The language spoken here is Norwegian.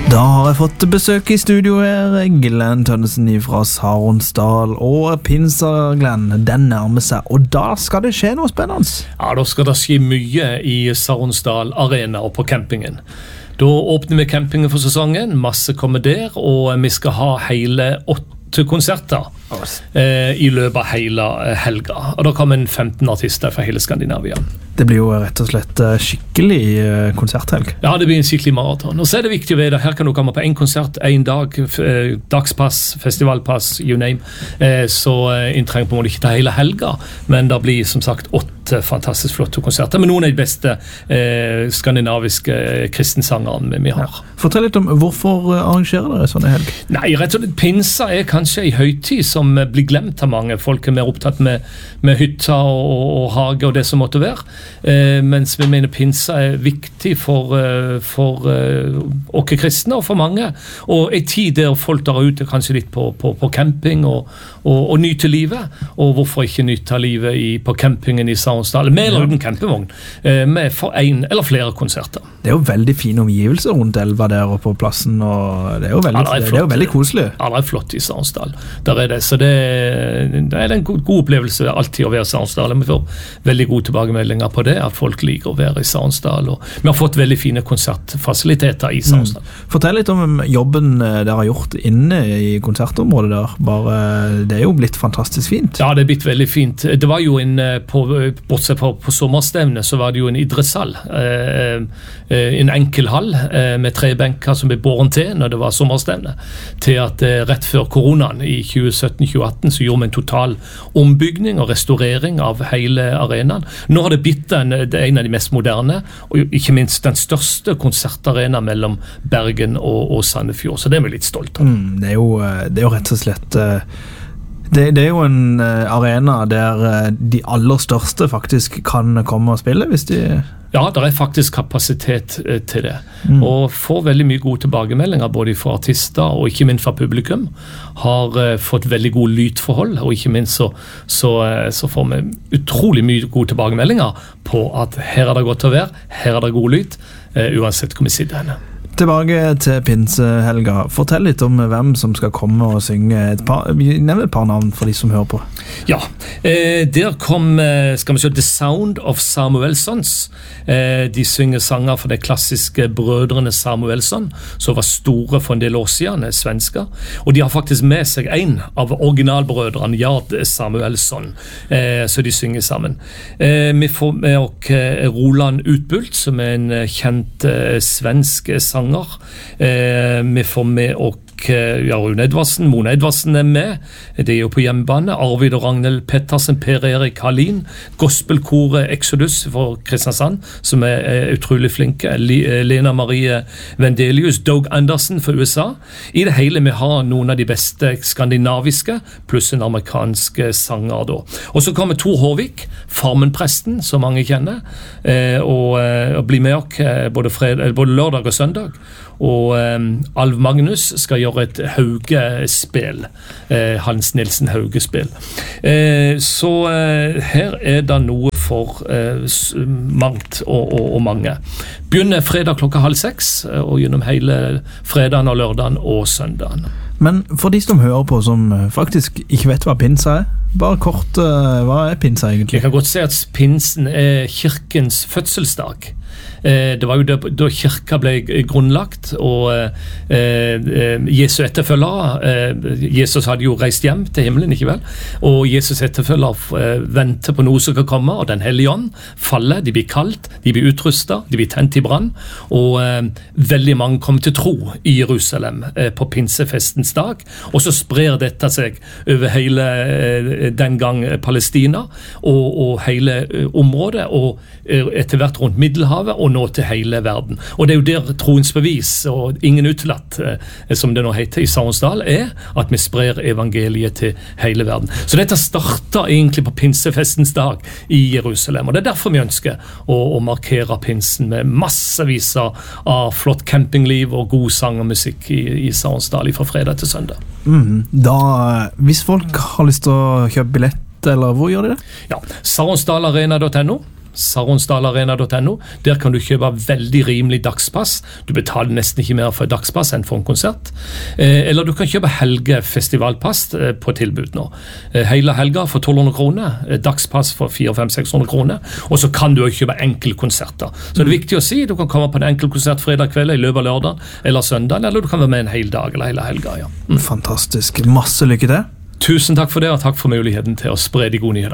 Da har jeg fått besøk i studio her, Glenn Tønnesen fra Saronsdal, og Pinsa, Glenn, den nærmer seg, og da skal det skje noe spennende. Ja, da skal det skje mye i Saronsdal Arena og på campingen. Da åpner vi campingen for sesongen, masse kommer der, og vi skal ha hele 8 konserter i løpet av hele helga. Og da kommer 15 artister fra hele Skandinavia. Det blir jo rett og slett skikkelig konserthelg. Ja, det blir en skikkelig maraton. Og så er det viktig å vite, her kan du komme på en konsert, en dag, dagspass, festivalpass, you name. Så en trenger på en måte ikke ta hele helga, men det blir som sagt 8 fantastisk flotte konserter, med noen av de beste skandinaviske kristensangerne vi har. Ja. Fortell litt om hvorfor arrangerer dere sånne helg? Nei, rett og slett pinsa er kanskje en høytid som blir glemt av mange. Folk er mer opptatt med hytta og hage og det som måtte være. Mens vi mener pinsa er viktig for oss kristne og for mange. Og en tid der folk drar ut kanskje litt på camping og nyter livet. Og hvorfor ikke nyte livet på campingen i Saronsdal, med eller uten campingvogn, med for en eller flere konserter. Det er jo veldig fine omgivelser rundt elva der og på plassen, og det er jo veldig koselig. Ja, det er flott i Saronsdal. Der er det, så det er en god opplevelse alltid å være i Saronsdal. Vi får veldig gode tilbakemeldinger på det, at folk liker å være i Saronsdal, og vi har fått veldig fine konsertfasiliteter i Saronsdal. Fortell litt om jobben dere har gjort inne i konsertområdet der. Det er jo blitt fantastisk fint. Ja, det er blitt veldig fint. Det var jo bortsett fra på sommerstevne, så var det jo en idrettshall. En enkel hall med 3 benker som ble båren til når det var sommerstevne. Til at rett før koronaen i 2017-2018 så gjorde vi en total ombygning og restaurering av hele arenaen. Nå har det blitt en av de mest moderne, og ikke minst den største konsertarena mellom Bergen og Sandefjord. Så det er vi litt stolt av. Det er jo rett og slett... Det er jo en arena der de aller største faktisk kan komme og spille, hvis de... Ja, det er faktisk kapasitet til det. Og får veldig mye gode tilbakemeldinger, både fra artister og ikke minst fra publikum. Har fått veldig gode lydforhold, og ikke minst så får vi utrolig mye gode tilbakemeldinger på at her er det godt å være, her er det god lyd, uansett hvor vi sitter henne. Tilbake til pinsehelga. Fortell litt om hvem som skal komme og synge nevn et par navn for de som hører på. Ja, der kom, skal vi se, The Sound of Samuelsons. De synger sanger for de klassiske brødrene Samuelsson, som var store for en del år siden, svensker. Og de har faktisk med seg en av originalbrødrene, Jard Samuelsson, så de synger sammen. Vi får med oss Roland Utbult, som er en kjent svensk sanger. Vi får med oss Rune Edvardsen, Mona Edvardsen er med. Det er jo på hjemmebane. Arvid og Ragnhild Pettersen, Per Erik Hallin, gospelkoret Exodus for Kristiansand, som er utrolig flinke. Lena Marie Vendelius, Doug Anderson for USA. I det hele vi har noen av de beste skandinaviske, pluss en amerikansk sanger da. Og så kommer Tor Håvik, Farmenpresten, som mange kjenner, og blir med oss både lørdag og søndag. Og Alv Magnus skal gjøre et Hauge-spil, Hans Nilsen Hauge-spil. Så her er det noe for mangt og mange. Begynner fredag klokka 5:30, og gjennom hele fredagen og lørdagen og søndagen. Men for de som hører på, som faktisk ikke vet hva pinsa er, bare kort, hva er pinsa egentlig? Jeg kan godt si at pinsen er kirkens fødselsdag. Det var jo da kirka ble grunnlagt, og Jesu etterfølgere, Jesus hadde jo reist hjem til himmelen, ikke vel? Og Jesus etterfølgere venter på noe som kan komme, og den hellige ånd faller, de blir kalt, de blir utrustet, de blir tent i brann, og veldig mange kommer til tro i Jerusalem på pinsefestens dag, og så sprer dette seg over hele den gang Palestina, og hele området, og etter hvert rundt Middelhavet, og nå til hele verden. Og det er jo der troens bevis, og ingen utelatt, som det nå heter i Saronsdal, er at vi sprer evangeliet til hele verden. Så dette starter egentlig på pinsefestens dag i Jerusalem, og det er derfor vi ønsker å markere pinsen med massevis av flott campingliv og god sang og musikk i Saronsdal fra fredag til søndag. Hvis folk har lyst til å kjøpe billett, eller hvor gjør de det? Ja, saronsdalarena.no. saronsdalarena.no. Der kan du kjøpe veldig rimelig dagspass. Du betaler nesten ikke mer for et dagspass enn for en konsert. Eller du kan kjøpe helgefestivalpass på tilbud nå. Hele helga for 1200 kroner, dagspass for 400-500-600 kroner, og så kan du også kjøpe enkeltkonserter. Så det er viktig å si, du kan komme på en enkeltkonsert fredag kveld i løpet av lørdag eller søndag, eller du kan være med en hel dag eller hele helga. Ja. Fantastisk. Masse lykke til. Tusen takk for det, og takk for muligheten til å spre de gode nyhetene.